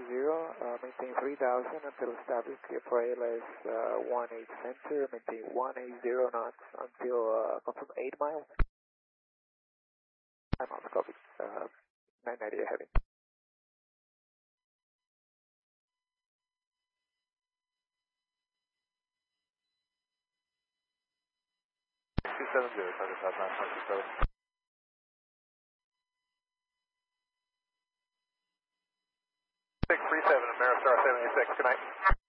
maintain 3000 until established, clear for ALS 18 center, maintain 180 knots until confirm 8 miles. 5 miles, copy. 990 heavy. 270, target 5927. 637, Ameristar 76, good night.